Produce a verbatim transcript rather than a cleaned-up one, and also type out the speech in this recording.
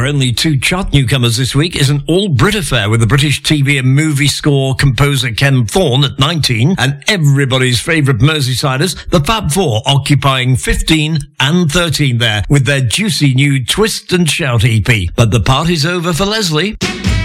Our only two chart newcomers this week is an all-Brit affair with the British T V and movie score composer Ken Thorne at nineteen, and everybody's favourite Merseysiders, the Fab Four, occupying fifteen and thirteen there with their juicy new Twist and Shout E P. But the party's over for Leslie.